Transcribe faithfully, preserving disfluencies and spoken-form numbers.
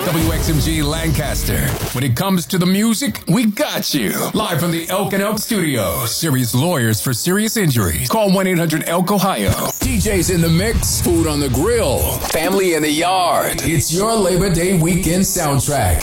W X M G Lancaster. When it comes to the music, we got you. Live from the Elk and Elk Studio. Serious lawyers for serious injuries. Call one eight hundred elk ohio. D Js in the mix, food on the grill, family in the yard. It's your Labor Day weekend soundtrack.